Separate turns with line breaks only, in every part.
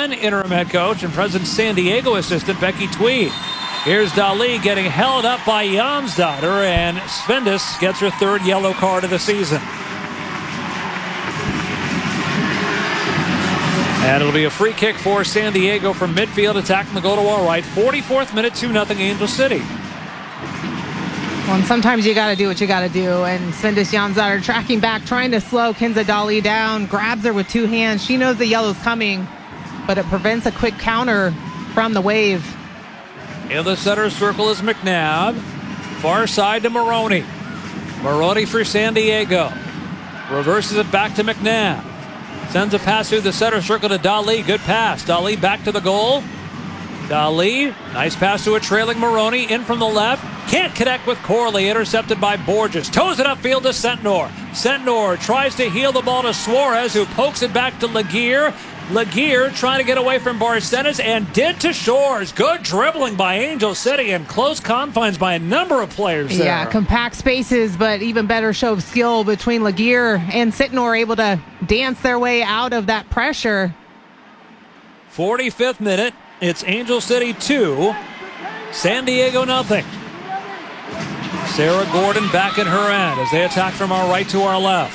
then interim head coach and present San Diego assistant Becky Tweed. Here's Dali getting held up by Jonsdottir, and Svendis gets her third yellow card of the season. And it'll be a free kick for San Diego from midfield, attacking the goal to our right. 44th minute, 2-0 Angel City.
Well, and sometimes you got to do what you got to do. And Svendis Jonsdottir tracking back, trying to slow Kinza Dali down, grabs her with two hands. She knows the yellow's coming, but it prevents a quick counter from the wave.
In the center circle is McNabb. Far side to Maroney. Maroney for San Diego. Reverses it back to McNabb. Sends a pass through the center circle to Dali. Good pass. Dali back to the goal. Dali, nice pass to a trailing Maroney. In from the left. Can't connect with Corley. Intercepted by Borges. Toes it upfield to Sentnor. Sentnor tries to heel the ball to Suarez, who pokes it back to Laguerre. Laguerre trying to get away from Barcenas and did to Shores. Good dribbling by Angel City and close confines by a number of players there.
Yeah, compact spaces, but even better show of skill between Laguerre and Sentnor, able to dance their way out of that pressure.
45th minute. It's Angel City 2, San Diego nothing. Sarah Gordon back in her end as they attack from our right to our left.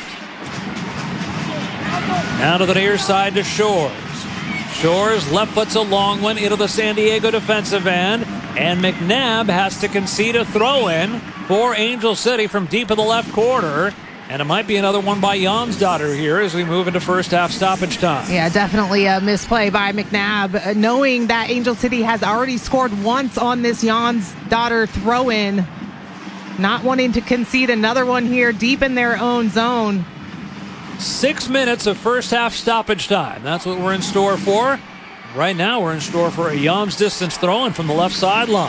Now to the near side to Shores. Shores left foot's a long one into the San Diego defensive end. And McNabb has to concede a throw-in for Angel City from deep in the left corner. And it might be another one by Jonsdottir here as we move into first half stoppage time.
Yeah, definitely a misplay by McNabb. Knowing that Angel City has already scored once on this Jonsdottir throw-in. Not wanting to concede another one here deep in their own zone.
6 minutes of first half stoppage time. That's what we're in store for. Right now we're in store for a Jans distance throw-in from the left sideline.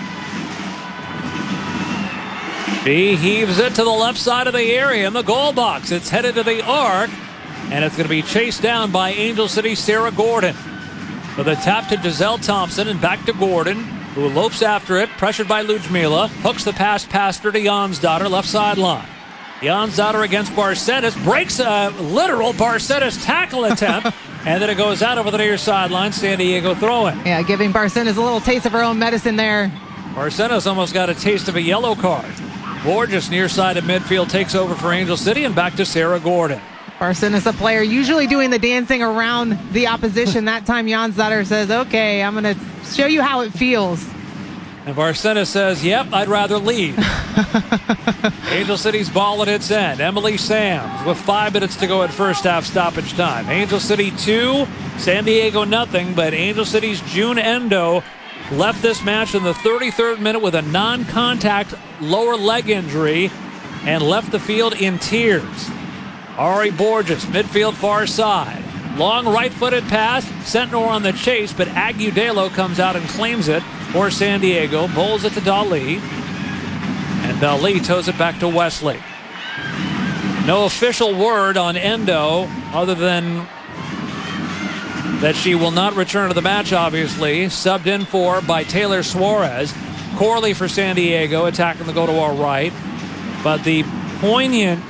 She heaves it to the left side of the area in the goal box. It's headed to the arc, and it's going to be chased down by Angel City's Sarah Gordon. With a tap to Giselle Thompson and back to Gordon, who lopes after it, pressured by Ludmila. Hooks the pass past her to Jonsdottir, left sideline. Jonsdottir against Barcenas, breaks a literal Barcenas tackle attempt, and then it goes out over the near sideline. San Diego throw-in.
Yeah, giving Barcenas a little taste of her own medicine there.
Barcenas almost got a taste of a yellow card. Borges near side of midfield takes over for Angel City, and back to Sarah Gordon.
Barcenas, a player usually doing the dancing around the opposition. That time Jonsdottir says, okay, I'm going to show you how it feels.
And Barcenas says, yep, I'd rather leave. Angel City's ball at its end. Emily Sams with 5 minutes to go at first half stoppage time. Angel City 2, San Diego nothing, but Angel City's June Endo left this match in the 33rd minute with a non-contact lower leg injury and left the field in tears. Ari Borges, midfield far side. Long right-footed pass, Sentnor on the chase, but Agudelo comes out and claims it for San Diego. Bowls it to Dali. And Dali toes it back to Wesley. No official word on Endo other than that she will not return to the match, obviously. Subbed in for by Taylor Suarez. Corley for San Diego, attacking the goal to our right. But the poignant,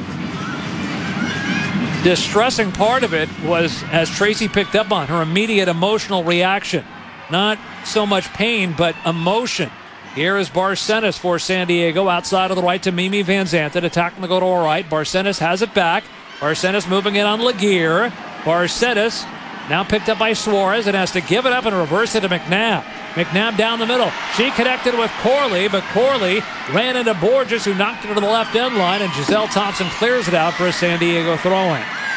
distressing part of it was, as Tracy picked up on, her immediate emotional reaction. Not so much pain, but emotion. Here is Barcenas for San Diego, outside of the right to Mimi Van Zanten, attacking the goal to our right. Barcenas has it back. Barcenas moving in on Laguerre. Barcenas now picked up by Suarez and has to give it up and reverse it to McNabb. McNabb down the middle. She connected with Corley, but Corley ran into Borges, who knocked it to the left end line, and Giselle Thompson clears it out for a San Diego throw-in.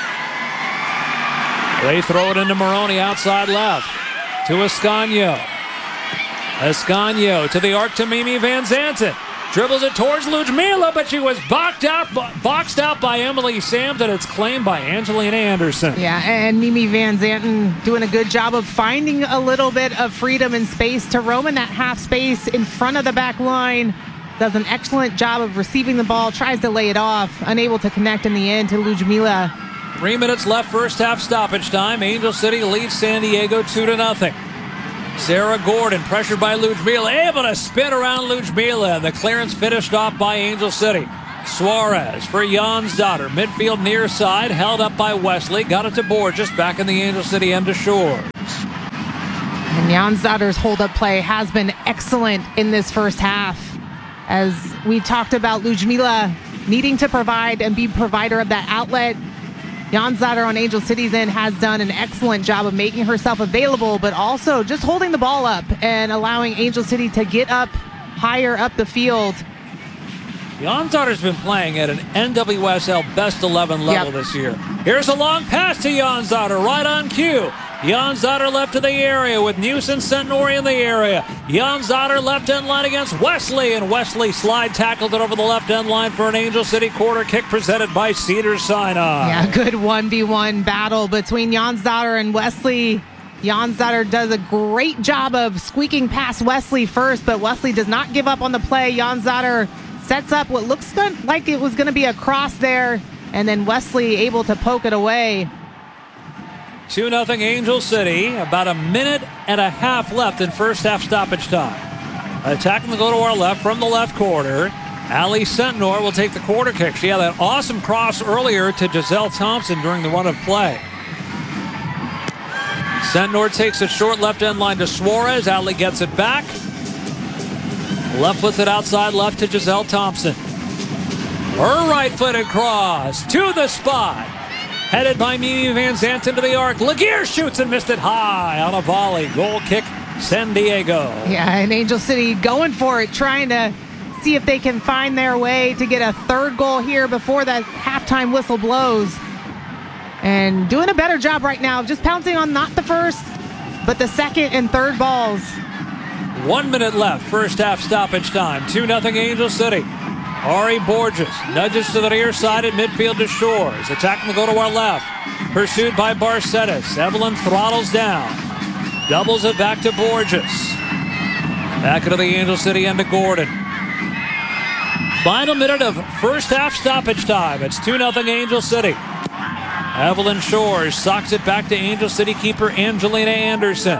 They throw it into Maroney outside left to Ascanio. Ascanio to the arc to Mimi Van Zanten. Dribbles it towards Ludmila, but she was boxed out by Emily Sams, and it's claimed by Angelina Anderson.
Yeah, and Mimi Van Zanten doing a good job of finding a little bit of freedom and space to roam in that half space in front of the back line. Does an excellent job of receiving the ball, tries to lay it off, unable to connect in the end to Ludmila.
3 minutes left, first half stoppage time. Angel City leads San Diego 2-0. Sarah Gordon, pressured by Ludmila, able to spin around Ludmila, and the clearance finished off by Angel City. Suarez for Jonsdottir, midfield near side, held up by Wesley, got it to Borges, back in the Angel City end to Shore.
Jansdotter's hold-up play has been excellent in this first half. As we talked about Ludmila needing to provide and be provider of that outlet, Jansdotter on Angel City's end has done an excellent job of making herself available, but also just holding the ball up and allowing Angel City to get up higher up the field.
Jansdotter's been playing at an NWSL Best 11 level this year. Here's a long pass to Jansdotter, right on cue. Jansdotter left to the area with Newson Centenori in the area. Jansdotter left end line against Wesley, and Wesley slide tackled it over the left end line for an Angel City corner kick presented by Cedars-Sinai.
Yeah, good 1v1 battle between Jansdotter and Wesley. Jansdotter does a great job of squeaking past Wesley first, but Wesley does not give up on the play. Jansdotter sets up what looks like it was going to be a cross there, and then Wesley able to poke it away.
2-0 Angel City. About a minute and a half left in first half stoppage time. Attacking the go to our left from the left corner. Allie Centenor will take the corner kick. She had that awesome cross earlier to Giselle Thompson during the run of play. Centenor takes it short left end line to Suarez. Allie gets it back. Left footed outside left to Giselle Thompson. Her right-footed cross to the spot. Headed by Mimi Van Zandt into the arc. Laguerre shoots and missed it high on a volley. Goal kick, San Diego.
Yeah, and Angel City going for it, trying to see if they can find their way to get a third goal here before that halftime whistle blows. And doing a better job right now, just pouncing on not the first, but the second and third balls.
1 minute left, first half stoppage time. 2-0 Angel City. Ari Borges nudges to the near side at midfield to Shores. Attacking the go to our left. Pursued by Barcetis. Evelyn throttles down. Doubles it back to Borges. Back into the Angel City end to Gordon. Final minute of first half stoppage time. It's 2-0 Angel City. Evelyn Shores socks it back to Angel City keeper Angelina Anderson.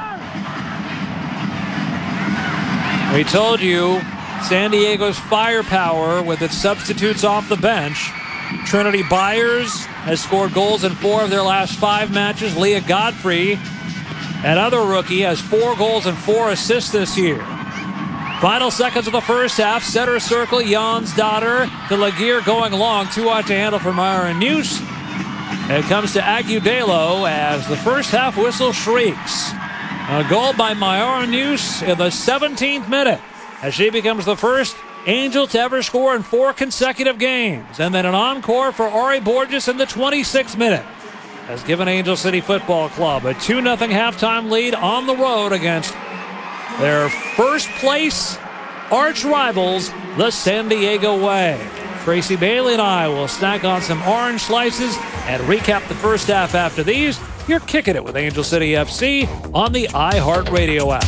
We told you San Diego's firepower with its substitutes off the bench. Trinity Byers has scored goals in 4 of their last 5 matches. Leah Godfrey, another rookie, has 4 goals and 4 assists this year. Final seconds of the first half. Center circle, Jansdottir to Laguerre going long. 2 out to handle for Myron Neuse. It comes to Agudelo as the first half whistle shrieks. A goal by Myron Neuse in the 17th minute, as she becomes the first Angel to ever score in 4 consecutive games. And then an encore for Ari Borges in the 26th minute has given Angel City Football Club a 2-0 halftime lead on the road against their first place arch rivals, the San Diego Way. Tracy Bailey and I will snack on some orange slices and recap the first half after these. You're kicking it with Angel City FC on the iHeartRadio app.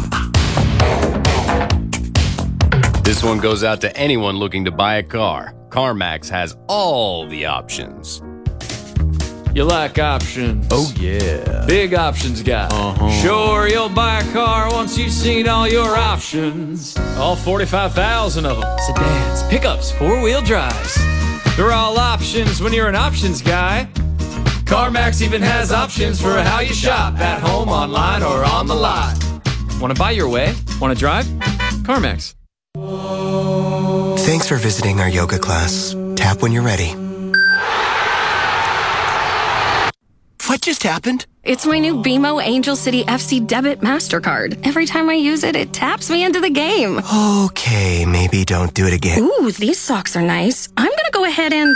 This one goes out to anyone looking to buy a car. CarMax has all the options.
You like options?
Oh, yeah.
Big options guy. Sure, you'll buy a car once you've seen all your options. All 45,000 of them. Sedans, pickups, 4-wheel drives. They're all options when you're an options guy. CarMax even has options for how you shop, at home, online, or on the lot. Want to buy your way? Want to drive? CarMax.
Thanks for visiting our yoga class. Tap when you're ready. What just happened?
It's my new BMO Angel City FC Debit MasterCard. Every time I use it, it taps me into the game.
Okay, maybe don't do it again.
Ooh, these socks are nice. I'm gonna go ahead and...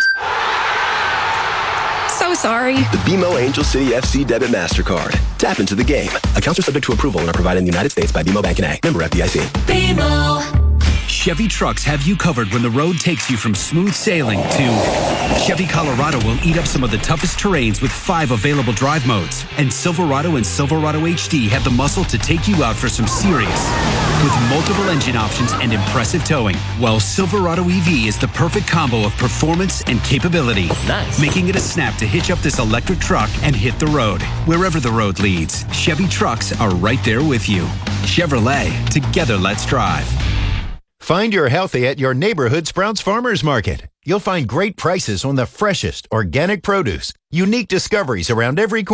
So sorry.
The BMO Angel City FC Debit MasterCard. Tap into the game. Accounts are subject to approval and are provided in the United States by BMO Bank N.A. Member FDIC.
BMO.
Chevy Trucks have you covered when the road takes you from smooth sailing to Chevy Colorado will eat up some of the toughest terrains with 5 available drive modes. And Silverado and Silverado HD have the muscle to take you out for some serious. With multiple engine options and impressive towing, while Silverado EV is the perfect combo of performance and capability.
Nice.
Making it a snap to hitch up this electric truck and hit the road. Wherever the road leads, Chevy Trucks are right there with you. Chevrolet, together let's drive.
Find your healthy at your neighborhood Sprouts Farmers Market. You'll find great prices on the freshest organic produce, unique discoveries around every corner,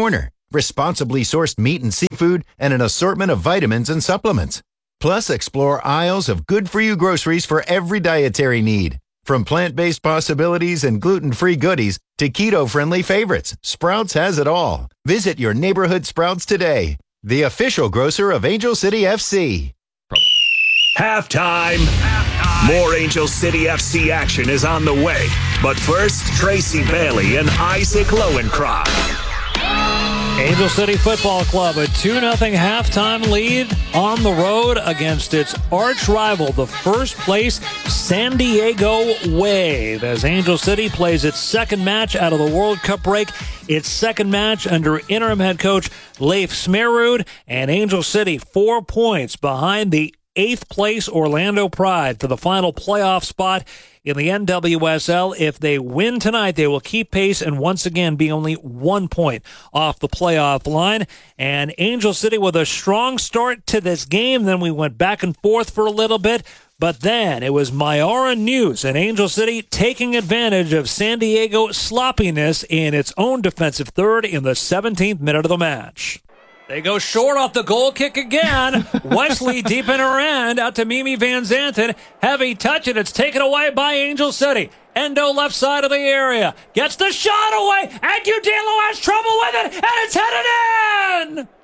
responsibly sourced meat and seafood, and an assortment of vitamins and supplements. Plus, explore aisles of good-for-you groceries for every dietary need. From plant-based possibilities and gluten-free goodies to keto-friendly favorites, Sprouts has it all. Visit your neighborhood Sprouts today, the official grocer of Angel City FC.
Halftime. More Angel City FC action is on the way. But first, Tracy Bailey and Isaac Lowenkron.
Angel City Football Club, a 2-0 halftime lead on the road against its arch rival, the first place San Diego Wave, as Angel City plays its second match out of the World Cup break, its second match under interim head coach Leif Smerud, and Angel City 4 points behind the 8th place Orlando Pride for the final playoff spot in the NWSL. If they win tonight, they will keep pace and once again be only 1 point off the playoff line. And Angel City with a strong start to this game. Then we went back and forth for a little bit. But then it was Mayara News and Angel City taking advantage of San Diego sloppiness in its own defensive third in the 17th minute of the match. They go short off the goal kick again. Wesley deep in her end, out to Mimi Van Zanten. Heavy touch, and it's taken away by Angel City. Endo left side of the area. Gets the shot away. Agudelo has trouble with it, and it's headed in!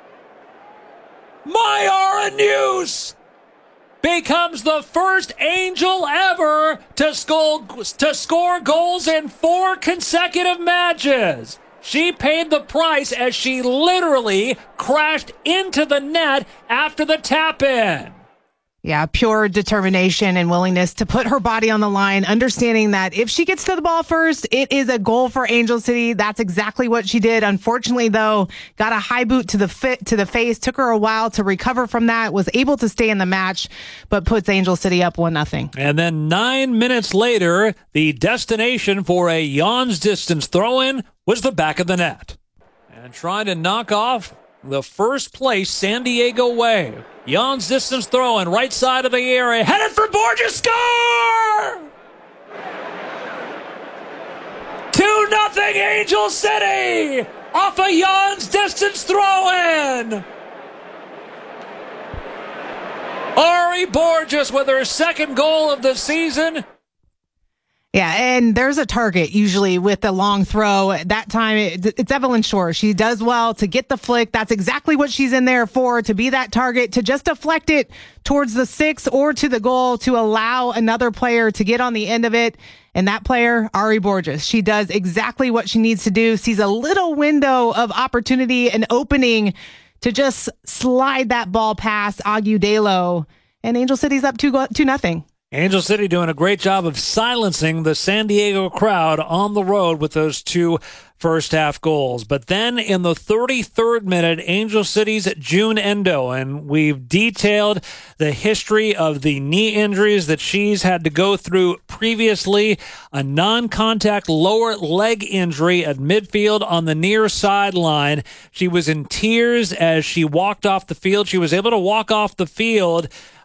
Mayara News becomes the first Angel ever to score goals in 4 consecutive matches. She paid the price as she literally crashed into the net after the tap-in.
Yeah, pure determination and willingness to put her body on the line, understanding that if she gets to the ball first, it is a goal for Angel City. That's exactly what she did. Unfortunately, though, got a high boot to the face. Took her a while to recover from that. Was able to stay in the match, but puts Angel City up 1-0.
And then 9 minutes later, the destination for a Jan's distance throw-in was the back of the net. And trying to knock off the first place San Diego Wave. Jan's distance throw-in, right side of the area. Headed for Borges. Score! 2-0 Angel City off a Jan's distance throw-in. Ari Borges with her second goal of the season.
Yeah, and there's a target usually with a long throw. That time, it's Evelyn Shore. She does well to get the flick. That's exactly what she's in there for, to be that target, to just deflect it towards the 6 or to the goal to allow another player to get on the end of it. And that player, Ari Borges, she does exactly what she needs to do, sees a little window of opportunity and opening to just slide that ball past Agudelo. And Angel City's up 2-0.
Angel City doing a great job of silencing the San Diego crowd on the road with those 2 first-half goals. But then in the 33rd minute, Angel City's June Endo, and we've detailed the history of the knee injuries that she's had to go through previously. A non-contact lower leg injury at midfield on the near sideline. She was in tears as she walked off the field. She was able to walk off the field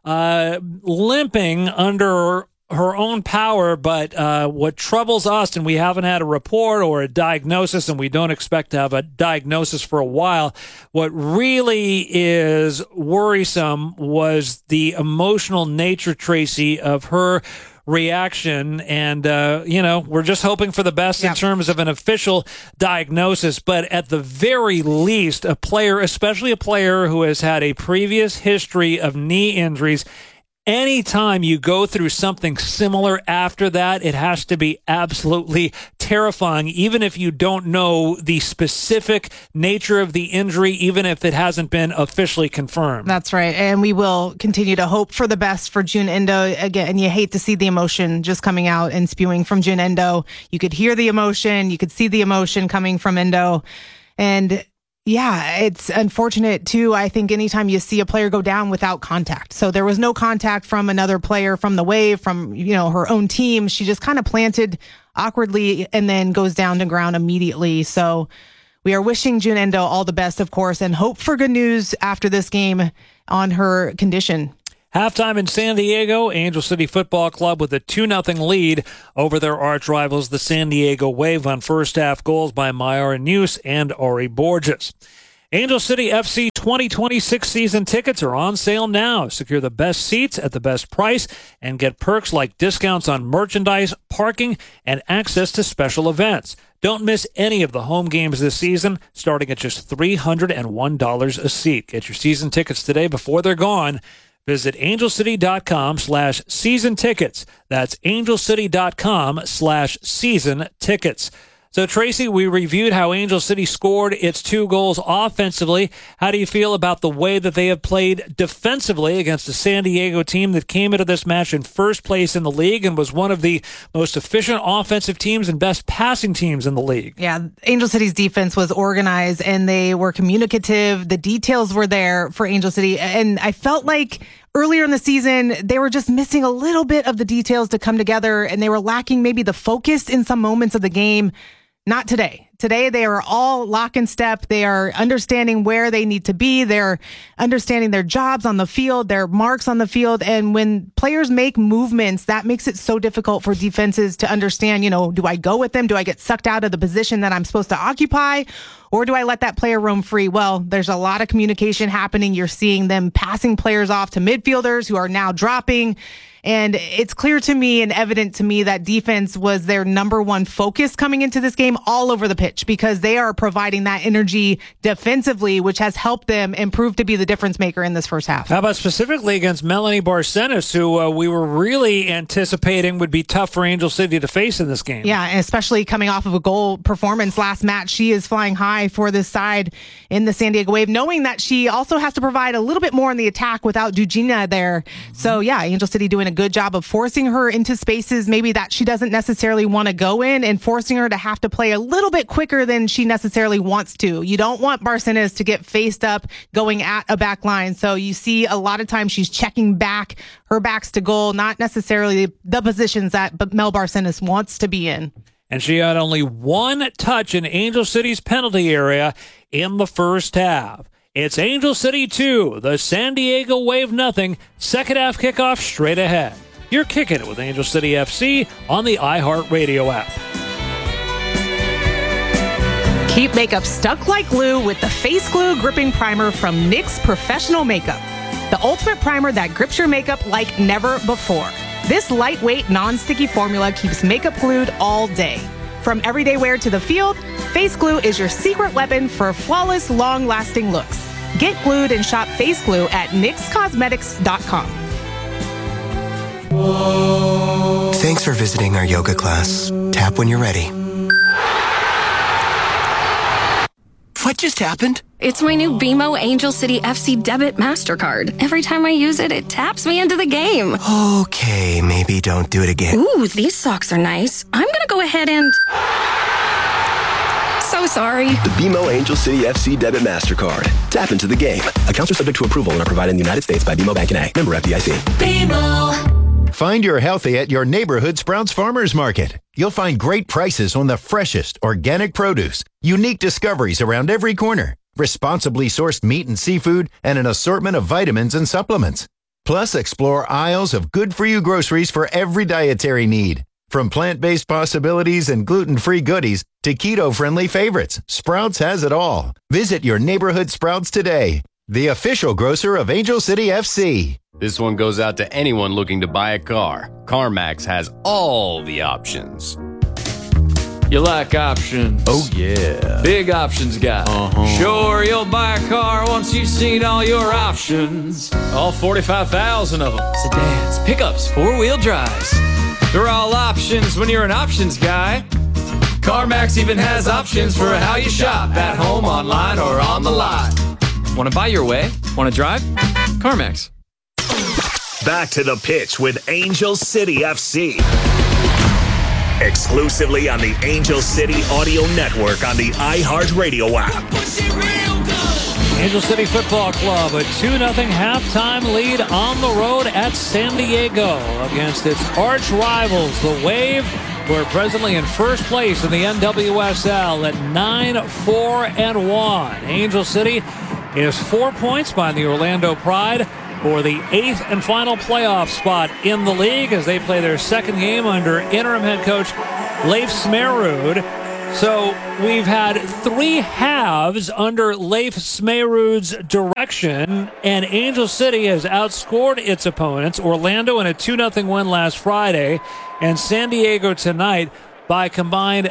limping under her own power, but what troubles us, and we haven't had a report or a diagnosis, and we don't expect to have a diagnosis for a while, what really is worrisome was the emotional nature, Tracy, of her reaction. And, we're just hoping for the best in terms of an official diagnosis. But at the very least, a player, especially a player who has had a previous history of knee injuries, anytime you go through something similar after that, it has to be absolutely terrifying, even if you don't know the specific nature of the injury, even if it hasn't been officially confirmed.
That's right. And we will continue to hope for the best for June Endo. Again, you hate to see the emotion just coming out and spewing from June Endo. You could hear the emotion. You could see the emotion coming from Endo. And yeah, it's unfortunate too. I think anytime you see a player go down without contact. So there was no contact from another player from the Wave, from, her own team. She just kind of planted awkwardly and then goes down to ground immediately. So we are wishing June Endo all the best, of course, and hope for good news after this game on her condition.
Halftime in San Diego, Angel City Football Club with a 2-0 lead over their arch rivals, the San Diego Wave, on first half goals by Mayara Neuse and Ori Borges. Angel City FC 2026 season tickets are on sale now. Secure the best seats at the best price and get perks like discounts on merchandise, parking, and access to special events. Don't miss any of the home games this season, starting at just $301 a seat. Get your season tickets today before they're gone. Visit angelcity.com/season tickets. That's angelcity.com/season tickets. So, Tracy, we reviewed how Angel City scored its 2 goals offensively. How do you feel about the way that they have played defensively against a San Diego team that came into this match in first place in the league and was one of the most efficient offensive teams and best passing teams in the league?
Yeah, Angel City's defense was organized and they were communicative. The details were there for Angel City. And I felt like earlier in the season, they were just missing a little bit of the details to come together, and they were lacking maybe the focus in some moments of the game. Not today. Today, they are all lock and step. They are understanding where they need to be. They're understanding their jobs on the field, their marks on the field. And when players make movements, that makes it so difficult for defenses to understand, do I go with them? Do I get sucked out of the position that I'm supposed to occupy? Or do I let that player roam free? Well, there's a lot of communication happening. You're seeing them passing players off to midfielders who are now dropping. And it's clear to me and evident to me that defense was their number one focus coming into this game all over the pitch, because they are providing that energy defensively, which has helped them improve to be the difference maker in this first half.
How about specifically against Melanie Barcenas, who we were really anticipating would be tough for Angel City to face in this game?
Yeah, and especially coming off of a goal performance last match. She is flying high for this side in the San Diego Wave, knowing that she also has to provide a little bit more in the attack without Dugina there. So, yeah, Angel City doing a good job of forcing her into spaces maybe that she doesn't necessarily want to go in, and forcing her to have to play a little bit quicker than she necessarily wants to. You don't want Barcenas to get faced up going at a back line. So you see a lot of times she's checking back, her backs to goal, not necessarily the positions that Mel Barcenas wants to be in.
And she had only 1 touch in Angel City's penalty area in the first half. It's Angel City 2, the San Diego Wave nothing. Second half kickoff straight ahead. You're kicking it with Angel City FC on the iHeartRadio app.
Keep makeup stuck like glue with the Face Glue Gripping Primer from NYX Professional Makeup. The ultimate primer that grips your makeup like never before. This lightweight, non-sticky formula keeps makeup glued all day. From everyday wear to the field, Face Glue is your secret weapon for flawless, long-lasting looks. Get glued and shop Face Glue at NYXCosmetics.com.
Thanks for visiting our yoga class. Tap when you're ready. What just happened?
It's my new BMO Angel City FC Debit MasterCard. Every time I use it, it taps me into the game.
Okay, maybe don't do it again.
Ooh, these socks are nice. I'm gonna go ahead and... So sorry.
The BMO Angel City FC Debit MasterCard. Tap into the game. Accounts are subject to approval and are provided in the United States by BMO Bank N.A. Member FDIC.
BMO.
Find your healthy at your neighborhood Sprouts Farmers Market. You'll find great prices on the freshest organic produce, unique discoveries around every corner, responsibly sourced meat and seafood, and an assortment of vitamins and supplements. Plus, explore aisles of good-for-you groceries for every dietary need. From plant-based possibilities and gluten-free goodies to keto-friendly favorites, Sprouts has it all. Visit your neighborhood Sprouts today, the official grocer of Angel City FC.
This one goes out to anyone looking to buy a car. CarMax has all the options.
You like options?
Oh, yeah.
Big options guy. Sure, you'll buy a car once you've seen all your options. All 45,000 of them. Sedans, pickups, four-wheel drives. They're all options when you're an options guy. CarMax even has options for how you shop, at home, online, or on the lot. Want to buy your way? Want to drive? CarMax.
Back to the pitch with Angel City FC. Exclusively on the Angel City Audio Network on the iHeartRadio app.
Angel City Football Club, a 2-0 halftime lead on the road at San Diego against its arch rivals, the Wave, who are presently in first place in the NWSL at 9-4-1. Angel City is 4 points behind the Orlando Pride, for the 8th and final playoff spot in the league as they play their second game under interim head coach Leif Smerud. So we've had 3 halves under Leif Smerud's direction, and Angel City has outscored its opponents, Orlando in a 2-0 win last Friday, and San Diego tonight by combined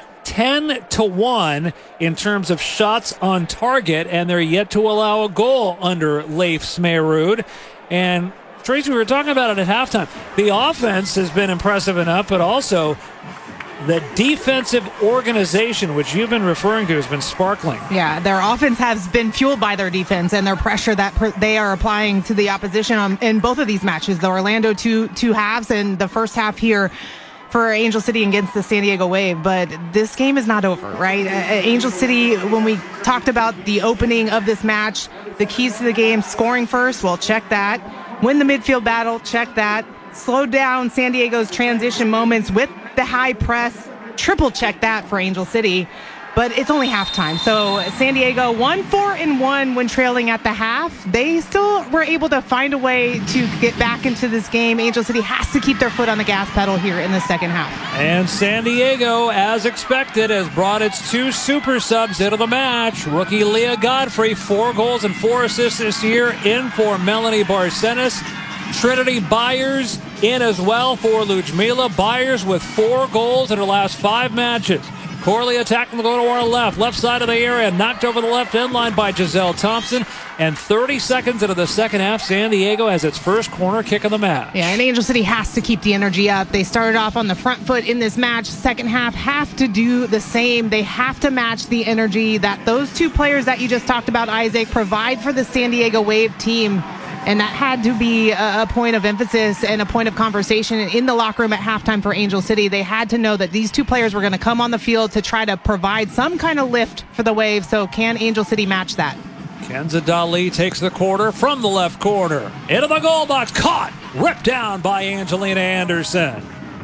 10-1 in terms of shots on target, and they're yet to allow a goal under Leif Smerud. And Tracy, we were talking about it at halftime. The offense has been impressive enough, but also the defensive organization, which you've been referring to, has been sparkling.
Yeah, their offense has been fueled by their defense and their pressure that they are applying to the opposition in both of these matches. The Orlando two halves and the first half here for Angel City against the San Diego Wave. But this game is not over, right? Angel City, when we talked about the opening of this match, the keys to the game, scoring first, well, check that. Win the midfield battle, check that. Slow down San Diego's transition moments with the high press, triple check that for Angel City. But it's only halftime. So San Diego 1-4-1 when trailing at the half. They still were able to find a way to get back into this game. Angel City has to keep their foot on the gas pedal here in the second half.
And San Diego, as expected, has brought its 2 super subs into the match. Rookie Leah Godfrey, 4 goals and 4 assists this year, in for Melanie Barcenas. Trinity Byers in as well for Ludmila. Byers with 4 goals in her last 5 matches. Corley attacking the goal to our left side of the area, knocked over the left end line by Giselle Thompson. And 30 seconds into the second half, San Diego has its first corner kick of the match.
Yeah, and Angel City has to keep the energy up. They started off on the front foot in this match. Second half have to do the same. They have to match the energy that those 2 players that you just talked about, Isaac, provide for the San Diego Wave team. And that had to be a point of emphasis and a point of conversation in the locker room at halftime for Angel City. They had to know that these 2 players were going to come on the field to try to provide some kind of lift for the Wave. So can Angel City match that?
Kenza Dali takes the quarter from the left corner. Into the goal box. Caught. Ripped down by Angelina Anderson.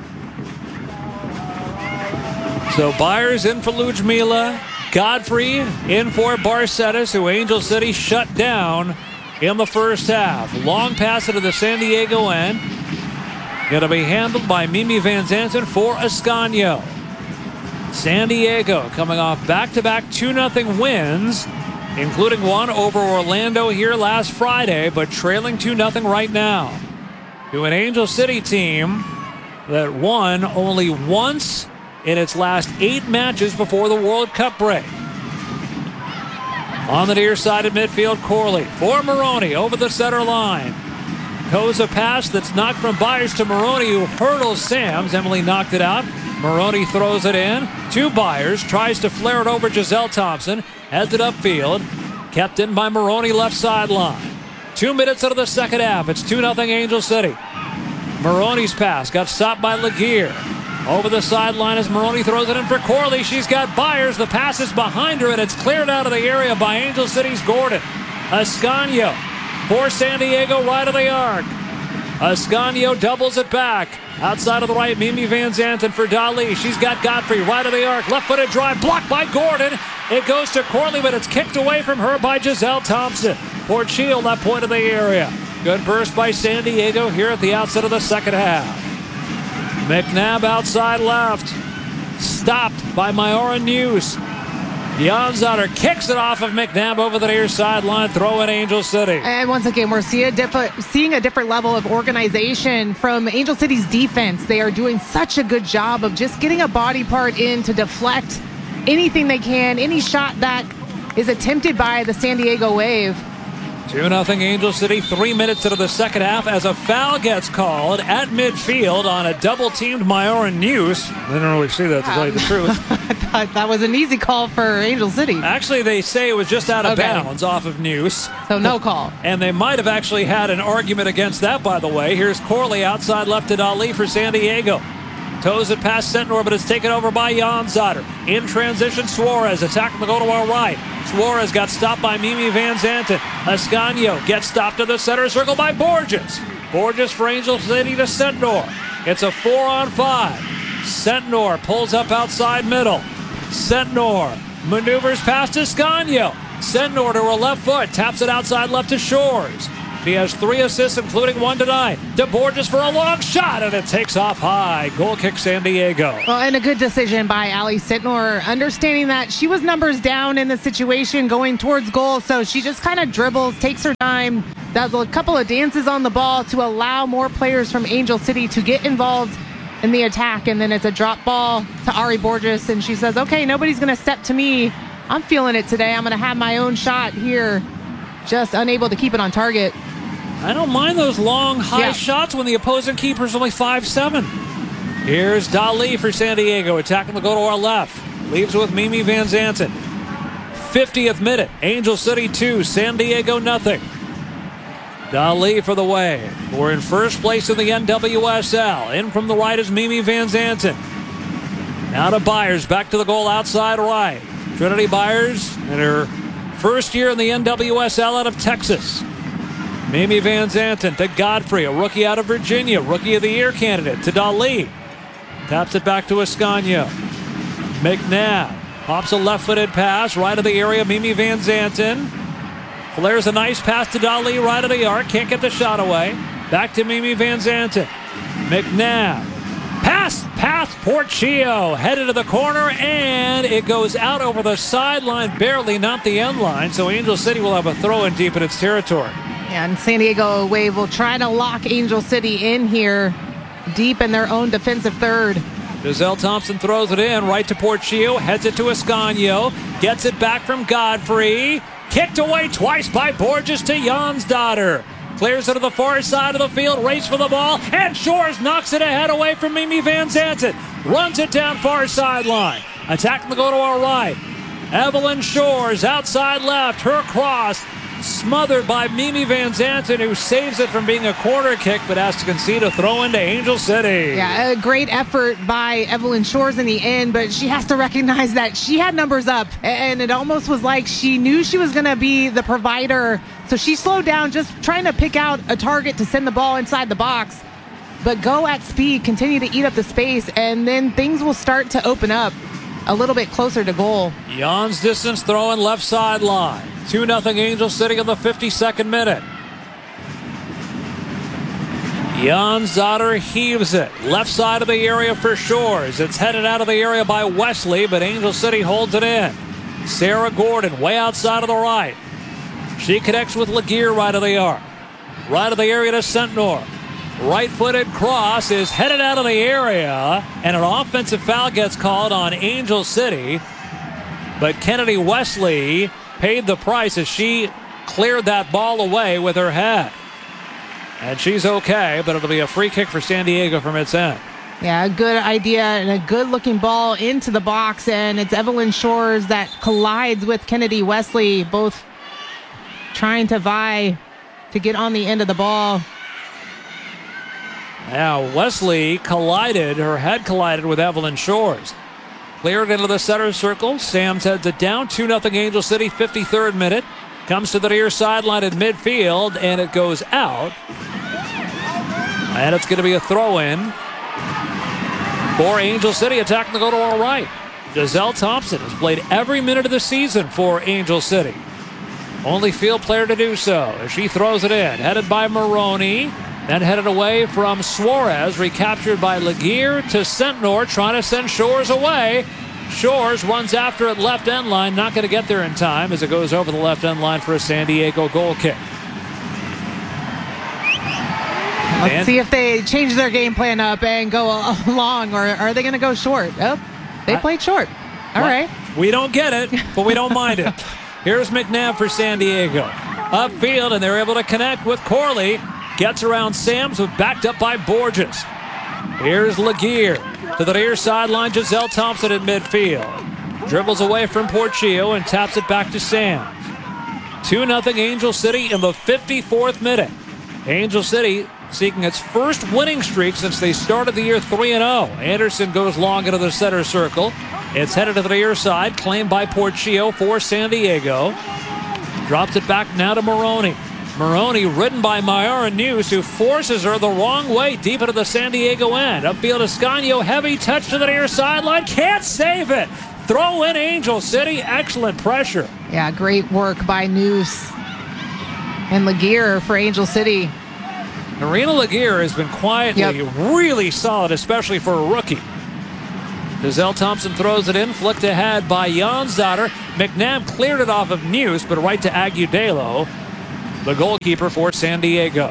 So Byers in for Ludmila. Godfrey in for Barcetas, who Angel City shut down in the first half. Long pass into the San Diego end. Going to be handled by Mimi Van Zanten for Ascanio. San Diego coming off back-to-back 2-0 wins, including one over Orlando here last Friday, but trailing 2-0 right now to an Angel City team that won only once in its last 8 matches before the World Cup break. On the near side of midfield, Corley for Maroney over the center line. Goes a pass that's knocked from Byers to Maroney, who hurdles Sams. Emily knocked it out. Maroney throws it in to Byers. Tries to flare it over Giselle Thompson. Heads it upfield. Kept in by Maroney left sideline. 2 minutes into the second half. It's 2-0 Angel City. Maroney's pass got stopped by Laguerre. Over the sideline as Maroney throws it in for Corley. She's got Byers. The pass is behind her, and it's cleared out of the area by Angel City's Gordon. Ascanio for San Diego, right of the arc. Ascanio doubles it back. Outside of the right, Mimi Van Zanten for Dali. She's got Godfrey, right of the arc. Left-footed drive, blocked by Gordon. It goes to Corley, but it's kicked away from her by Giselle Thompson. Port Shield, that point of the area. Good burst by San Diego here at the outset of the second half. McNabb outside left. Stopped by Myora News. Janzader kicks it off of McNabb over the near sideline. Throw in Angel City.
And once again, we're seeing a different level of organization from Angel City's defense. They are doing such a good job of just getting a body part in to deflect anything they can, any shot that is attempted by the San Diego Wave.
2-0 Angel City, 3 minutes into the second half as a foul gets called at midfield on a double-teamed Myora News. I didn't really see that, to tell you the truth.
I thought that was an easy call for Angel City.
Actually, they say it was just out of bounds off of News.
So no call.
And they might have actually had an argument against that, by the way. Here's Corley outside left to Ali for San Diego. Toes it past Sentnor, but it's taken over by Janzader. In transition, Suarez attacking the goal to our right. Suarez got stopped by Mimi Van Zanten. Ascanio gets stopped to the center circle by Borges. Borges for Angel City to Sentnor. It's a 4-on-5. Sentnor pulls up outside middle. Sentnor maneuvers past Ascanio. Sentnor to her left foot. Taps it outside left to Shores. She has 3 assists, including 1 tonight. To Borges for a long shot, and it takes off high. Goal kick San Diego.
Well, and a good decision by Allie Sitnor, understanding that she was numbers down in the situation going towards goal, so she just kind of dribbles, takes her time, does a couple of dances on the ball to allow more players from Angel City to get involved in the attack, and then it's a drop ball to Ari Borges, and she says, okay, nobody's going to step to me. I'm feeling it today. I'm going to have my own shot here. Just unable to keep it on target.
I don't mind those long, high shots when the opposing keeper's only 5'7". Here's Dali for San Diego, attacking the goal to our left. Leaves with Mimi Van Zanten. 50th minute, Angel City 2, San Diego nothing. Dali for the wave. We're in first place in the NWSL. In from the right is Mimi Van Zanten. Now to Byers, back to the goal outside right. Trinity Byers in her first year in the NWSL out of Texas. Mimi Van Zanten to Godfrey, a rookie out of Virginia, Rookie of the Year candidate, to Dali. Taps it back to Escanio. McNabb pops a left-footed pass right of the area. Mimi Van Zanten flares a nice pass to Dali right of the arc. Can't get the shot away. Back to Mimi Van Zanten. McNabb. Pass Portillo. Headed to the corner, and it goes out over the sideline, barely, not the end line. So Angel City will have a throw-in deep in its territory.
Yeah, and San Diego Wave will try to lock Angel City in here, deep in their own defensive third.
Giselle Thompson throws it in right to Portillo, heads it to Escanio, gets it back from Godfrey, kicked away twice by Borges to Jansdotter. Clears it to the far side of the field, race for the ball, and Shores knocks it ahead away from Mimi Van Zanten. Runs it down far sideline. Attacking the goal to our right. Evelyn Shores outside left, her cross. Smothered by Mimi Van Zanten, who saves it from being a corner kick, but has to concede a throw into Angel City.
Yeah, a great effort by Evelyn Shores in the end, but she has to recognize that she had numbers up, and it almost was like she knew she was going to be the provider, so she slowed down, just trying to pick out a target to send the ball inside the box, but go at speed, continue to eat up the space, and then things will start to open up a little bit closer to goal.
Jan's distance throw in left sideline. 2-0 Angel City in the 52nd minute. Jansdotter heaves it. Left side of the area for Shores. It's headed out of the area by Wesley, but Angel City holds it in. Sarah Gordon way outside of the right. She connects with Laguerre right of the arc. Right of the area to Sentnor. Right-footed cross is headed out of the area, and an offensive foul gets called on Angel City. But Kennedy Wesley paid the price as she cleared that ball away with her head. And she's okay, but it'll be a free kick for San Diego from its end.
Yeah, a good idea and a good-looking ball into the box, and it's Evelyn Shores that collides with Kennedy Wesley, both trying to vie to get on the end of the ball.
Now, Wesley collided, her head collided with Evelyn Shores. Cleared into the center circle. Sam's heads it down. 2-0 Angel City, 53rd minute. Comes to the near sideline at midfield, and it goes out. And it's going to be a throw-in for Angel City, attacking the goal to our right. Giselle Thompson has played every minute of the season for Angel City. Only field player to do so as she throws it in. Headed by Maroney. Then headed away from Suarez, recaptured by Laguerre to Sentnor, trying to send Shores away. Shores runs after it left end line, not going to get there in time as it goes over the left end line for a San Diego goal kick.
Let's see if they change their game plan up and go long, or are they going to go short? Oh, they played short. All right.
We don't get it, but we don't mind it. Here's McNabb for San Diego. Upfield, and they're able to connect with Corley. Gets around Sams, with backed up by Borges. Here's Laguerre to the near sideline. Giselle Thompson at midfield. Dribbles away from Portillo and taps it back to Sams. 2-0 Angel City in the 54th minute. Angel City seeking its first winning streak since they started the year 3-0. Anderson goes long into the center circle. It's headed to the near side, claimed by Portillo for San Diego. Drops it back now to Maroney. Maroney ridden by Mayara News, who forces her the wrong way deep into the San Diego end. Upfield Escanio, heavy touch to the near sideline. Can't save it. Throw in Angel City. Excellent pressure.
Yeah, great work by News. And Laguerre for Angel City.
Marina Laguerre has been quietly really solid, especially for a rookie. Giselle Thompson throws it in, flicked ahead by Jansdotter. McNabb cleared it off of Neuse, but right to Agudelo, the goalkeeper for San Diego.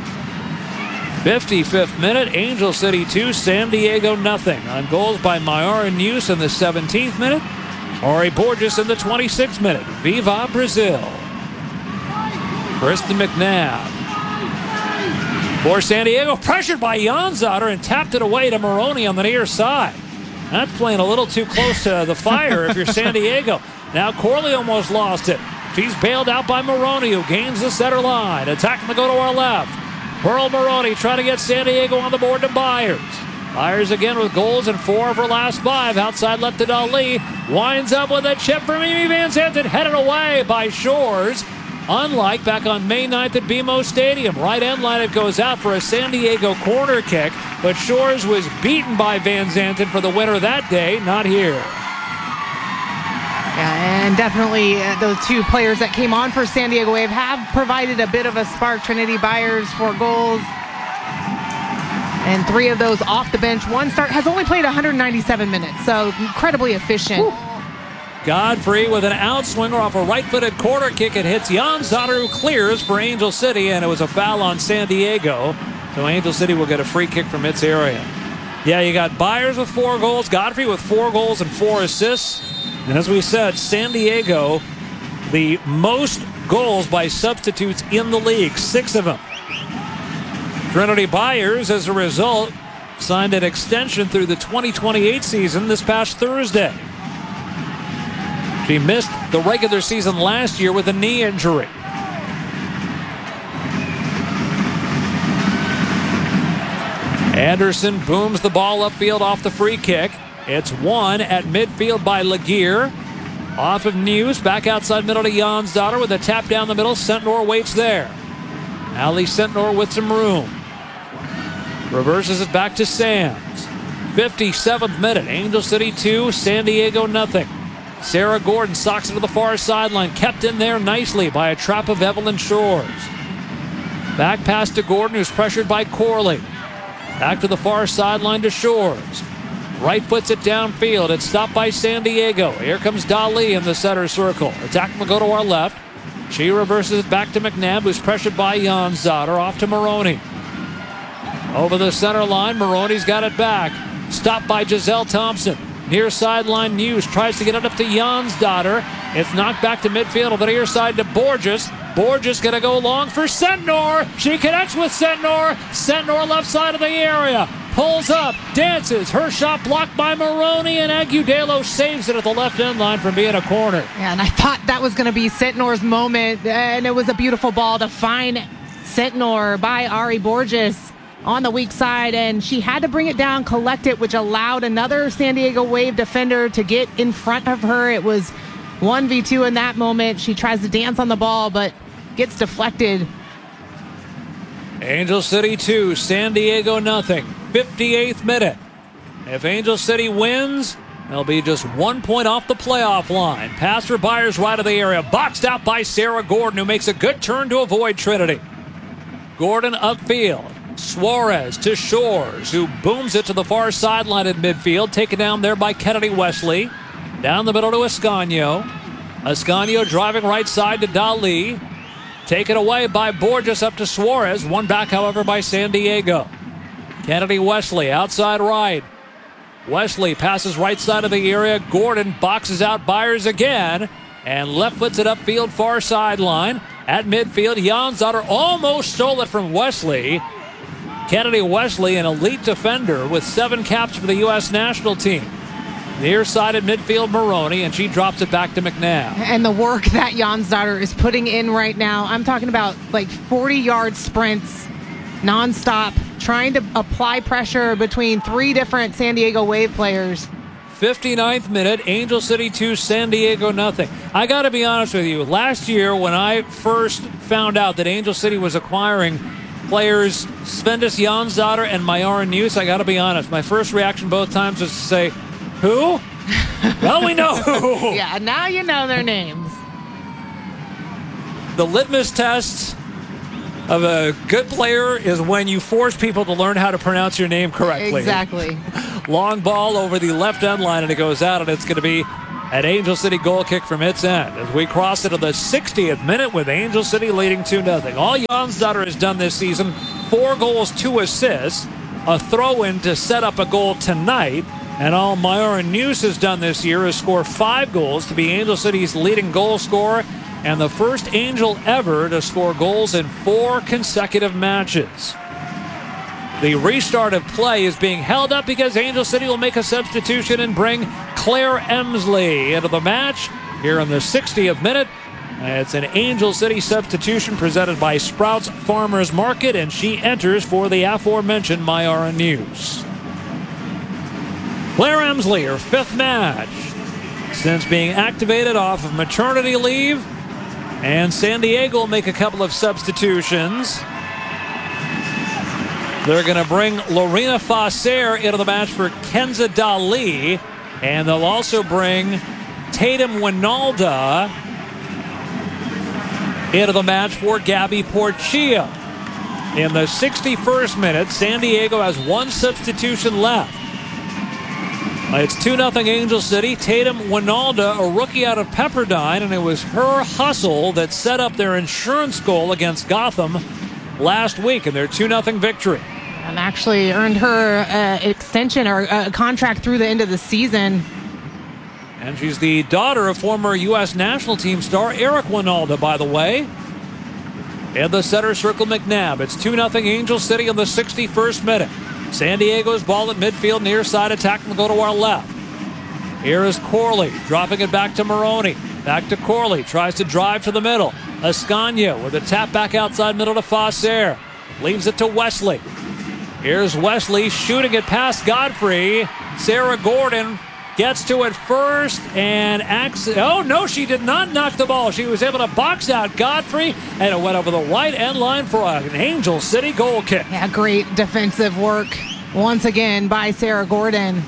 55th minute, Angel City 2, San Diego nothing. On goals by Mayara Neuse in the 17th minute, Ari Borges in the 26th minute. Viva Brazil. Kristen McNabb. For San Diego, pressured by Jansdotter and tapped it away to Maroney on the near side. That's playing a little too close to the fire if you're San Diego. Now Corley almost lost it. She's bailed out by Maroney, who gains the center line. Attacking to go to our left. Pearl Maroney trying to get San Diego on the board to Byers. Byers again with goals in 4 of her last 5. Outside left to Dali. Winds up with a chip from Mimi Van Zanten. Headed away by Shores. Unlike back on May 9th at BMO Stadium. Right end line, it goes out for a San Diego corner kick. But Shores was beaten by Van Zanten for the winner that day. Not here.
Yeah, and definitely those two players that came on for San Diego Wave have provided a bit of a spark. Trinity Byers 4 goals. And 3 of those off the bench. One start has only played 197 minutes. So incredibly efficient.
Woo. Godfrey with an outswinger off a right-footed corner kick. It hits Jansdotter, who clears for Angel City, and it was a foul on San Diego. So Angel City will get a free kick from its area. Yeah, you got Byers with 4 goals, Godfrey with 4 goals and 4 assists. And as we said, San Diego, the most goals by substitutes in the league, 6 of them. Trinity Byers, as a result, signed an extension through the 2028 season this past Thursday. She missed the regular season last year with a knee injury. Anderson booms the ball upfield off the free kick. It's won at midfield by Laguerre. Off of Neuse, back outside middle to Jansdotter with a tap down the middle. Sentnor waits there. Ali Sentnor with some room. Reverses it back to Sams. 57th minute, Angel City 2, San Diego nothing. Sarah Gordon socks it to the far sideline, kept in there nicely by a trap of Evelyn Shores. Back pass to Gordon, who's pressured by Corley. Back to the far sideline to Shores. Right puts it downfield. It's stopped by San Diego. Here comes Dali in the center circle. Attack will go to our left. She reverses it back to McNabb, who's pressured by Jansdotter. Off to Maroney. Over the center line, Maroney's got it back. Stopped by Giselle Thompson. Near sideline, Neuse tries to get it up to Jansdotter. It's knocked back to midfield over the near side to Borges. Borges going to go long for Sentnor. She connects with Sentnor. Sentnor left side of the area. Pulls up, dances. Her shot blocked by Maroney, and Agudelo saves it at the left end line from being a corner.
Yeah, and I thought that was going to be Sentnor's moment, and it was a beautiful ball to find Sentnor by Ari Borges on the weak side, and she had to bring it down, collect it, which allowed another San Diego Wave defender to get in front of her. It was 1v2 in that moment. She tries to dance on the ball, but gets deflected.
Angel City 2, San Diego nothing. 58th minute. If Angel City wins, they'll be just 1 point off the playoff line. Pass for Byers right of the area. Boxed out by Sarah Gordon, who makes a good turn to avoid Trinity. Gordon upfield. Suarez to Shores, who booms it to the far sideline at midfield. Taken down there by Kennedy Wesley. Down the middle to Ascanio. Ascanio driving right side to Dali. Taken away by Borges up to Suarez. Won back, however, by San Diego. Kennedy Wesley outside right. Wesley passes right side of the area. Gordon boxes out Byers again. And left foots it upfield far sideline. At midfield, Jansdotter almost stole it from Wesley. Kennedy Wesley, an elite defender with 7 caps for the U.S. national team. Near side at midfield, Maroney, and she drops it back to McNabb.
And the work that Jansdotter is putting in right now, I'm talking about like 40-yard sprints, nonstop, trying to apply pressure between 3 different San Diego Wave players.
59th minute, Angel City 2, San Diego nothing. I got to be honest with you. Last year, when I first found out that Angel City was acquiring players Svendis Jansdotter and Mayara Neuse, I got to be honest. My first reaction both times was to say, who? Well, we know who.
Yeah, now you know their names.
The litmus test of a good player is when you force people to learn how to pronounce your name correctly.
Exactly.
Long ball over the left end line, and it goes out, and it's going to be an Angel City goal kick from its end as we cross into the 60th minute with Angel City leading 2-0. All Jonsdottir has done this season, 4 goals, 2 assists, a throw-in to set up a goal tonight. And all Myra News has done this year is score 5 goals to be Angel City's leading goal scorer and the first Angel ever to score goals in 4 consecutive matches. The restart of play is being held up because Angel City will make a substitution and bring Claire Emsley into the match here in the 60th minute. It's an Angel City substitution presented by Sprouts Farmers Market, and she enters for the aforementioned Myara News. Claire Emsley, her 5th match since being activated off of maternity leave. And San Diego will make a couple of substitutions. They're going to bring Lorena Fosser into the match for Kenza Dali. And they'll also bring Tatum Winalda into the match for Gabby Porchia. In the 61st minute, San Diego has 1 substitution left. It's 2-0 Angel City. Tatum Winalda, a rookie out of Pepperdine, and it was her hustle that set up their insurance goal against Gotham last week in their 2-0 victory.
And actually earned her extension or a contract through the end of the season.
And she's the daughter of former U.S. national team star Eric Winalda, by the way. In the center circle, McNabb. It's 2-0 Angel City in the 61st minute. San Diego's ball at midfield, near side attack will go to our left. Here is Corley, dropping it back to Maroney. Back to Corley, tries to drive to the middle. Ascanio with a tap back outside middle to Fosser. Leaves it to Wesley. Here's Wesley shooting it past Godfrey. Sarah Gordon gets to it first and oh no, she did not knock the ball. She was able to box out Godfrey, and it went over the right end line for an Angel City goal kick.
Yeah, great defensive work once again by Sarah Gordon.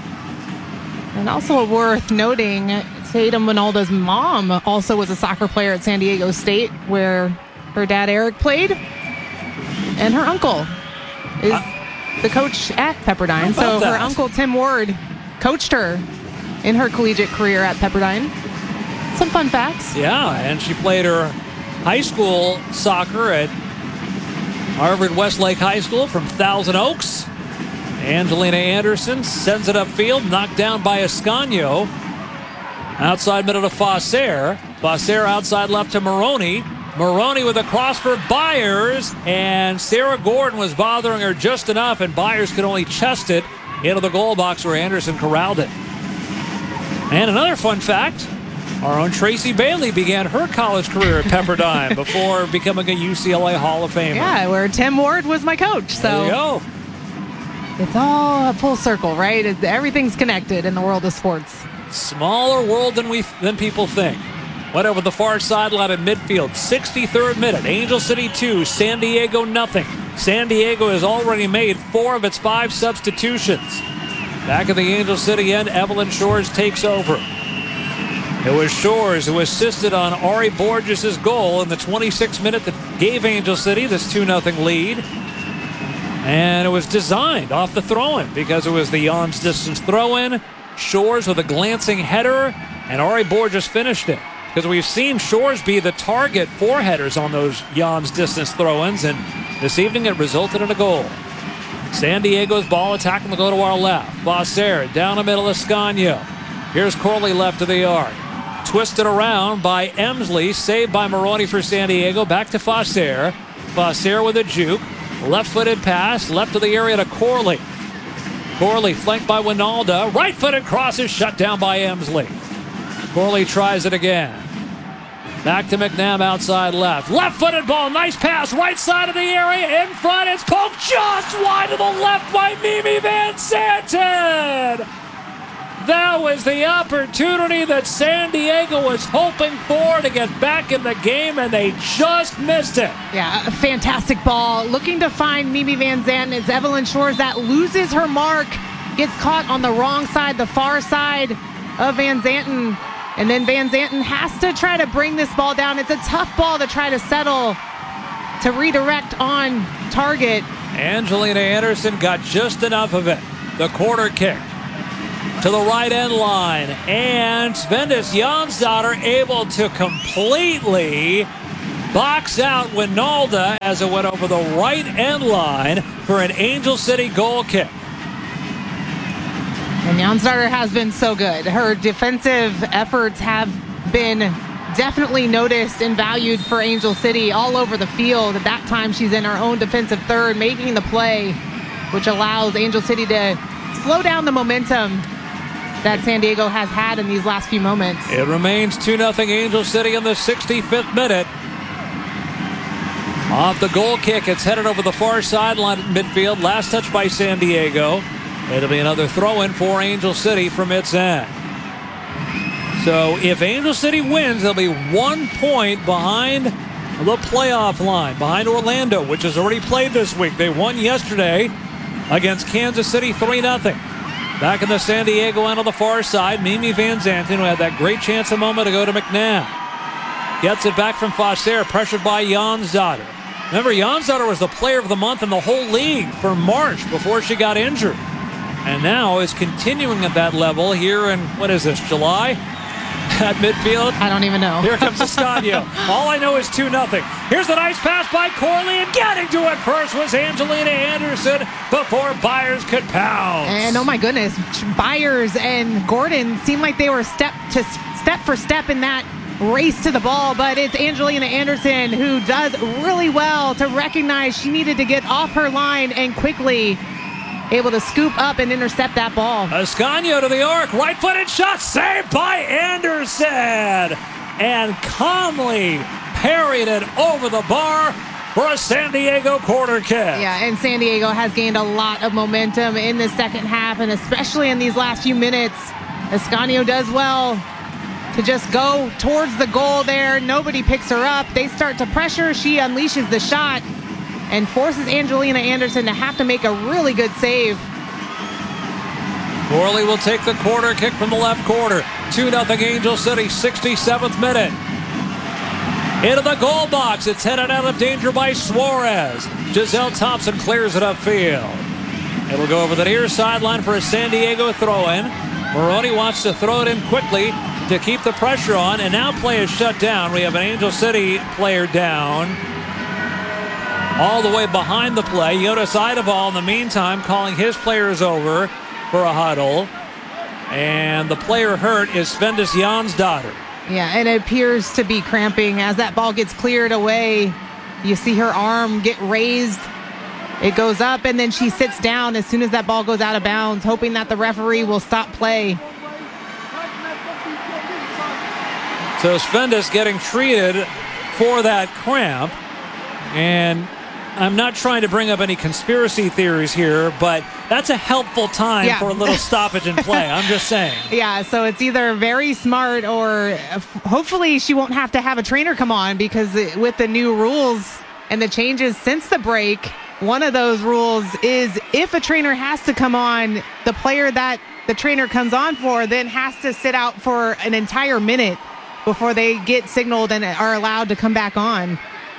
And also worth noting, Tatum Winalda's mom also was a soccer player at San Diego State, where her dad Eric played, and her uncle is the coach at Pepperdine. So her uncle Tim Ward coached her in her collegiate career at Pepperdine. Some fun facts.
Yeah, and she played her high school soccer at Harvard Westlake High School from Thousand Oaks. Angelina Anderson sends it upfield, knocked down by Ascanio. Outside middle to Fosser. Fosser outside left to Maroney. Maroney with a cross for Byers, and Sarah Gordon was bothering her just enough, and Byers could only chest it into the goal box where Anderson corralled it. And another fun fact, our own Tracy Bailey began her college career at Pepperdine before becoming a UCLA Hall of Famer.
Yeah, where Tim Ward was my coach. So
there you go.
It's all a full circle, right? Everything's connected in the world of sports.
Smaller world than people think. Went over the far sideline at midfield. 63rd minute. Angel City 2, San Diego nothing. San Diego has already made 4 of its 5 substitutions. Back at the Angel City end, Evelyn Shores takes over. It was Shores who assisted on Ari Borges' goal in the 26th minute that gave Angel City this 2-0 lead. And it was designed off the throw-in because it was the Jan's distance throw-in. Shores with a glancing header, and Ari Borges finished it. Because we've seen Shores be the target for headers on those Jan's distance throw-ins, and this evening it resulted in a goal. San Diego's ball attacking will go to our left. Fosser down the middle of Ascanio. Here's Corley left of the arc. Twisted around by Emsley, saved by Maroney for San Diego. Back to Fosser. Fosser with a juke. Left-footed pass, left of the area to Corley. Corley flanked by Winalda. Right-footed cross is shut down by Emsley. Corley tries it again. Back to McNabb outside left. Left-footed ball, nice pass, right side of the area, in front, it's poked just wide to the left by Mimi Van Santen. That was the opportunity that San Diego was hoping for to get back in the game, and they just missed it.
Yeah, a fantastic ball. Looking to find Mimi Van Zanten. It's Evelyn Shores that loses her mark, gets caught on the wrong side, the far side of Van Zanten. And then Van Zanten has to try to bring this ball down. It's a tough ball to try to settle. to redirect on target.
Angelina Anderson got just enough of it. The corner kick to the right end line. And Svendis Jonsdottir able to completely box out Winalda as it went over the right end line for an Angel City goal kick.
And Jonsdottir has been so good. Her defensive efforts have been definitely noticed and valued for Angel City all over the field. At that time, she's in her own defensive third, making the play, which allows Angel City to slow down the momentum that San Diego has had in these last few moments.
It remains 2-0 Angel City in the 65th minute. Off the goal kick, it's headed over the far sideline at midfield. Last touch by San Diego. It'll be another throw-in for Angel City from its end. So if Angel City wins, they'll be 1 point behind the playoff line, behind Orlando, which has already played this week. They won yesterday against Kansas City 3-0. Back in the San Diego end on the far side, Mimi Van Zanten, who had that great chance a moment ago to McNabb. Gets it back from Fosser, pressured by Jonsdottir. Remember, Jonsdottir was the player of the month in the whole league for March before she got injured. And now is continuing at that level here in, what is this, July? At midfield.
I don't even know.
Here comes Ascanio. All I know is 2-0. Here's a nice pass by Corley, and getting to it first was Angelina Anderson before Byers could pounce.
And oh my goodness, Byers and Gordon seemed like they were step for step in that race to the ball, but it's Angelina Anderson who does really well to recognize she needed to get off her line and quickly able to scoop up and intercept that ball.
Ascanio to the arc, right-footed shot, saved by Anderson, and calmly parried it over the bar for a San Diego corner kick.
Yeah, and San Diego has gained a lot of momentum in the second half, and especially in these last few minutes. Ascanio does well to just go towards the goal there. Nobody picks her up. They start to pressure. She unleashes the shot and forces Angelina Anderson to have to make a really good save.
Corley will take the corner kick from the left corner. 2-0 Angel City, 67th minute. Into the goal box. It's headed out of danger by Suarez. Giselle Thompson clears it upfield. It'll go over the near sideline for a San Diego throw-in. Maroney wants to throw it in quickly to keep the pressure on, and now play is shut down. We have an Angel City player down all the way behind the play. Jonas Eideval in the meantime calling his players over for a huddle. And the player hurt is Svendis Jonsdottir.
Yeah, and it appears to be cramping as that ball gets cleared away. You see her arm get raised. It goes up, and then she sits down as soon as that ball goes out of bounds, hoping that the referee will stop play.
So Svendis getting treated for that cramp. And I'm not trying to bring up any conspiracy theories here, but that's a helpful time for a little stoppage in play. I'm just saying.
Yeah, so it's either very smart or hopefully she won't have to have a trainer come on, because with the new rules and the changes since the break, one of those rules is if a trainer has to come on, the player that the trainer comes on for then has to sit out for an entire minute before they get signaled and are allowed to come back on.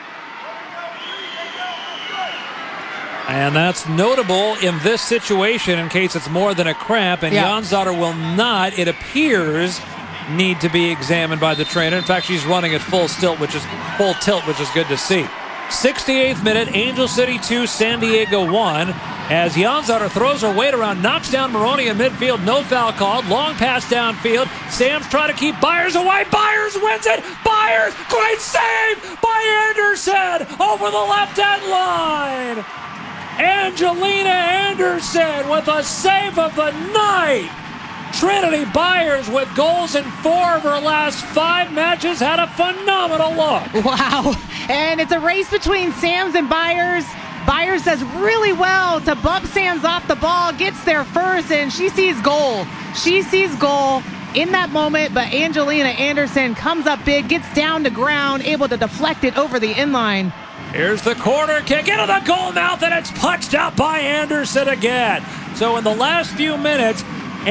And that's notable in this situation in case it's more than a cramp. And Jonsdottir will not, it appears, need to be examined by the trainer. In fact, she's running at full tilt, which is good to see. 68th minute, Angel City 2, San Diego 1. As Jonsdottir throws her weight around, knocks down Maroney in midfield. No foul called. Long pass downfield. Sam's trying to keep Byers away. Byers wins it. Byers, great save by Anderson over the left-hand line. Angelina Anderson with a save of the night. Trinity Byers, with goals in 4 of her last 5 matches, had a phenomenal look.
Wow. And it's a race between Sams and Byers. Byers does really well to bump Sams off the ball, gets there first, and she sees goal. She sees goal in that moment, but Angelina Anderson comes up big, gets down to ground, able to deflect it over the inline.
Here's the corner kick into the goal mouth, and it's punched out by Anderson again. So in the last few minutes,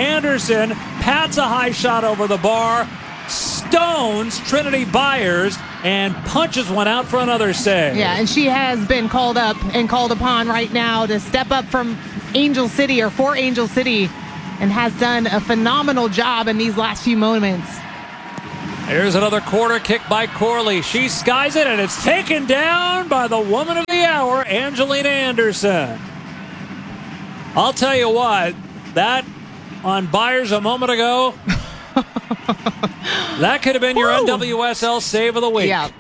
Anderson pats a high shot over the bar, stones Trinity Byers, and punches one out for another save.
Yeah, and she has been called up and called upon right now to step up from Angel City or for Angel City, and has done a phenomenal job in these last few moments.
Here's another corner kick by Corley. She skies it, and it's taken down by the woman of the hour, Angelina Anderson. I'll tell you what, that on Byers a moment ago, that could have been your NWSL save of the week.
Yeah.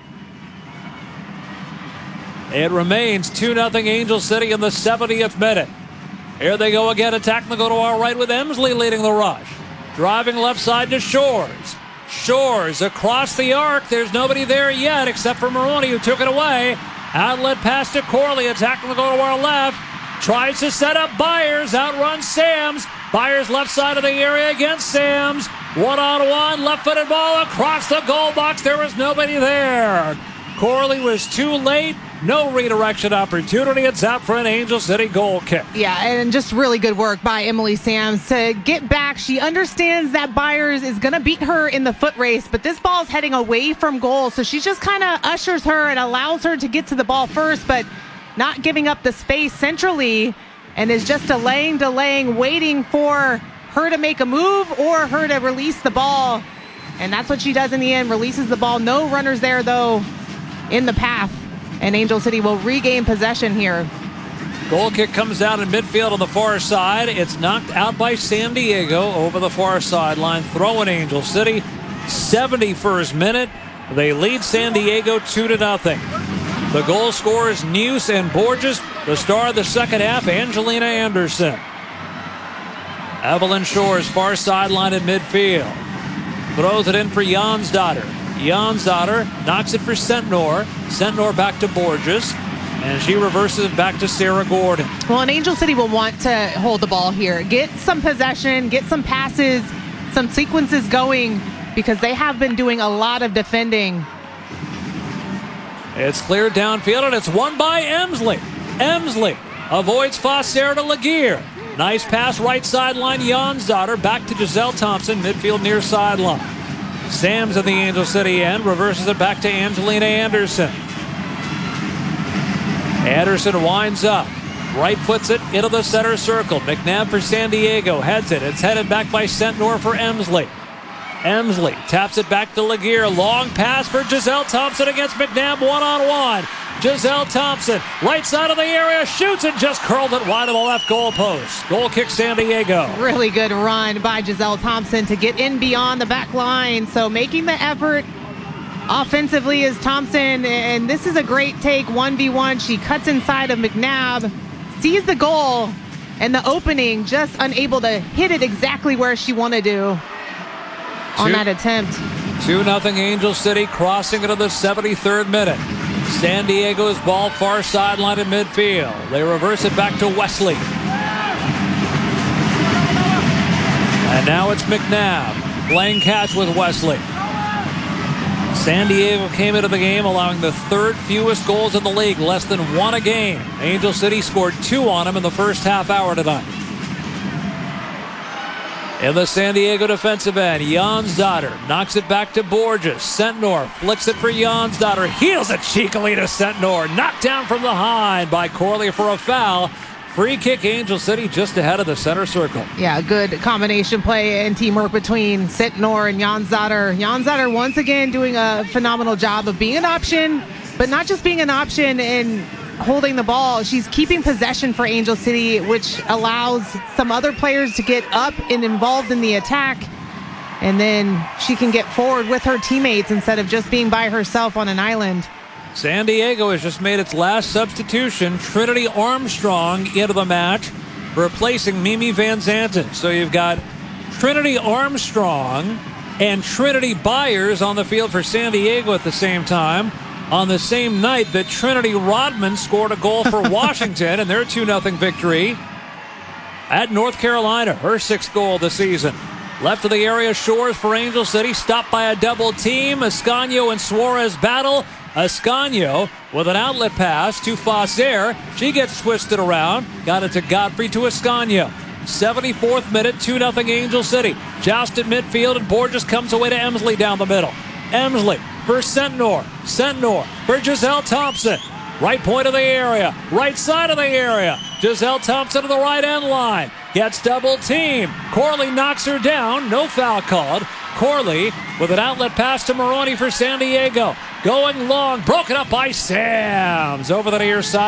It remains 2-0 Angel City in the 70th minute. Here they go again, attacking the go to our right with Emsley leading the rush. Driving left side to Shores. Shores across the arc. There's nobody there yet except for Maroney, who took it away. Outlet pass to Corley, attacking the go to our left. Tries to set up Byers, outruns Sams. Byers left side of the area against Sams. One-on-one, left-footed ball across the goal box. There was nobody there. Corley was too late. No redirection opportunity. It's out for an Angel City goal kick.
Yeah, and just really good work by Emily Sams to get back. She understands that Byers is going to beat her in the foot race, but this ball's heading away from goal, so she just kind of ushers her and allows her to get to the ball first, but not giving up the space centrally, and is just delaying, waiting for her to make a move or her to release the ball. And that's what she does in the end, releases the ball. No runners there, though, in the path. And Angel City will regain possession here.
Goal kick comes out in midfield on the far side. It's knocked out by San Diego over the far sideline. Throw in Angel City. 71st minute. They lead San Diego 2-0. The goal scorers Neuse and Borges. The star of the second half, Angelina Anderson. Evelyn Shores, far sideline in midfield. Throws it in for Jansdotter. Jansdotter knocks it for Sentnor. Sentnor back to Borges. And she reverses it back to Sarah Gordon.
Well, and Angel City will want to hold the ball here. Get some possession, get some passes, some sequences going, because they have been doing a lot of defending.
It's cleared downfield, and it's won by Emsley. Emsley avoids Fosser to Laguerre. Nice pass right sideline, Jansdotter back to Giselle Thompson, midfield near sideline. Sams in the Angel City end, reverses it back to Angelina Anderson. Anderson winds up, right foots it into the center circle. McNabb for San Diego, heads it. It's headed back by Sentnor for Emsley. Emsley taps it back to Laguerre. Long pass for Giselle Thompson against McNabb, one-on-one. Giselle Thompson, right side of the area, shoots and just curled it wide of the left goal post. Goal kick San Diego.
Really good run by Giselle Thompson to get in beyond the back line. So making the effort offensively is Thompson, and this is a great take, 1v1. She cuts inside of McNabb, sees the goal and the opening, just unable to hit it exactly where she wanted to on that attempt.
2-0 Angel City, crossing into the 73rd minute. San Diego's ball far sideline in midfield. They reverse it back to Wesley. And now it's McNabb playing catch with Wesley. San Diego came into the game allowing the third fewest goals in the league, less than one a game. Angel City scored 2 on them in the first half hour tonight. In the San Diego defensive end, Jansdotter knocks it back to Borges. Sentnor flicks it for Jansdotter. Heels it cheekily to Sentnor. Knocked down from behind by Corley for a foul. Free kick, Angel City just ahead of the center circle.
Yeah, good combination play and teamwork between Sentnor and Jansdotter. Jansdotter once again doing a phenomenal job of being an option, but not just being an option and holding the ball. She's keeping possession for Angel City, which allows some other players to get up and involved in the attack. And then she can get forward with her teammates instead of just being by herself on an island.
San Diego has just made its last substitution. Trinity Armstrong into the match, replacing Mimi Van Zanten. So you've got Trinity Armstrong and Trinity Byers on the field for San Diego at the same time. On the same night that Trinity Rodman scored a goal for Washington in their 2-0 victory at North Carolina, her 6th goal of the season. Left of the area, Shores for Angel City, stopped by a double team. Ascanio and Suarez battle. Ascanio with an outlet pass to Fosser. She gets twisted around. Got it to Godfrey to Ascanio. 74th minute, 2-0 Angel City. Jousted midfield, and Borges comes away to Emsley down the middle. Emsley for Sentnor. Sentnor for Giselle Thompson. Right point of the area. Right side of the area. Giselle Thompson to the right end line. Gets double team. Corley knocks her down. No foul called. Corley with an outlet pass to Maroney for San Diego. Going long. Broken up by Sams. Over the near side.